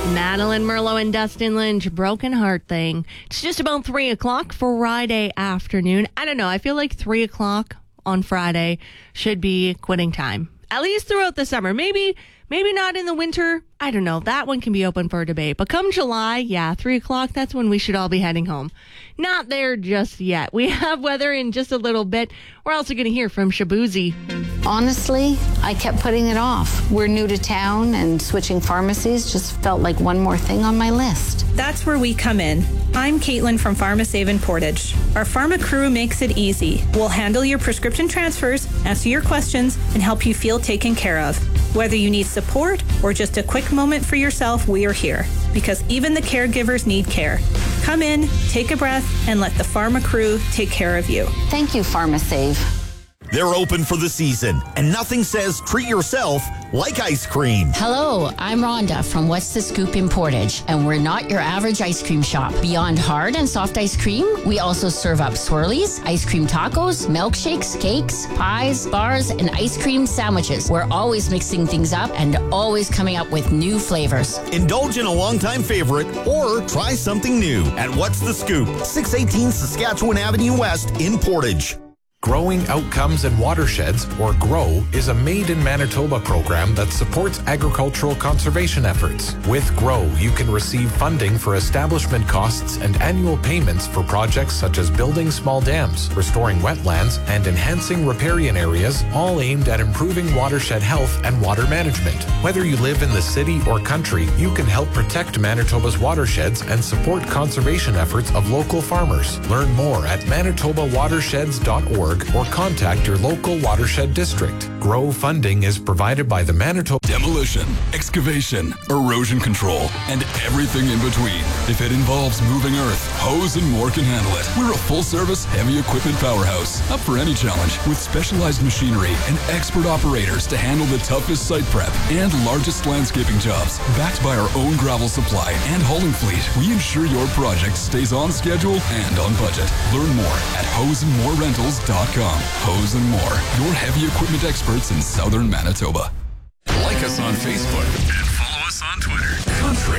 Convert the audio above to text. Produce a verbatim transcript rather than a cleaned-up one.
Madeline Merlo and Dustin Lynch, Broken Heart Thing. It's just about three o'clock Friday afternoon. I don't know. I feel like three o'clock on Friday should be quitting time, at least throughout the summer. Maybe, maybe not in the winter. I don't know. That one can be open for debate. But come July, yeah, three o'clock, that's when we should all be heading home. Not there just yet. We have weather in just a little bit. We're also going to hear from Shabuzi. Honestly, I kept putting it off. We're new to town, and switching pharmacies just felt like one more thing on my list. That's where we come in. I'm Caitlin from PharmaSave in Portage. Our pharma crew makes it easy. We'll handle your prescription transfers, answer your questions, and help you feel taken care of. Whether you need support or just a quick moment for yourself, we are here. Because even the caregivers need care. Come in, take a breath, and let the pharma crew take care of you. Thank you, PharmaSave. They're open for the season, and nothing says treat yourself like ice cream. Hello, I'm Rhonda from What's the Scoop in Portage, and we're not your average ice cream shop. Beyond hard and soft ice cream, we also serve up swirlies, ice cream tacos, milkshakes, cakes, pies, bars, and ice cream sandwiches. We're always mixing things up and always coming up with new flavors. Indulge in a longtime favorite or try something new at What's the Scoop, six eighteen Saskatchewan Avenue West in Portage. Growing Outcomes and Watersheds, or GROW, is a Made in Manitoba program that supports agricultural conservation efforts. With GROW, you can receive funding for establishment costs and annual payments for projects such as building small dams, restoring wetlands, and enhancing riparian areas, all aimed at improving watershed health and water management. Whether you live in the city or country, you can help protect Manitoba's watersheds and support conservation efforts of local farmers. Learn more at manitoba watersheds dot org or contact your local watershed district. GROW funding is provided by the Manitoba Demolition, excavation, erosion control, and everything in between. If it involves moving earth, Hose and More can handle it. We're a full-service, heavy equipment powerhouse, up for any challenge, with specialized machinery and expert operators to handle the toughest site prep and largest landscaping jobs. Backed by our own gravel supply and hauling fleet, we ensure your project stays on schedule and on budget. Learn more at hose and more rentals dot com. Hose and More, your heavy equipment experts in southern Manitoba. Like us on Facebook and follow us on Twitter. Country